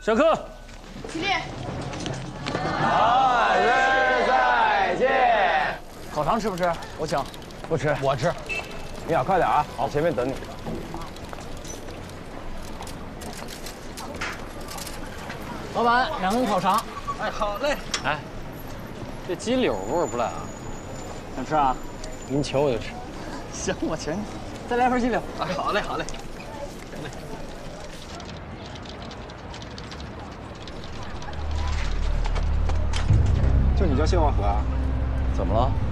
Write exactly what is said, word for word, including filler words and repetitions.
下课。 起立。 下次再见。 烤肠吃不吃？我请。 不吃， 我吃。 你俩快点啊！好，前面等你。 老板，两根烤肠。 哎，好嘞。 哎，这鸡柳味儿不赖啊。想吃啊？您求我就吃。行，我请你。再来份鸡柳。 哎，好嘞，好嘞。 就你叫谢万和啊？ 怎么了？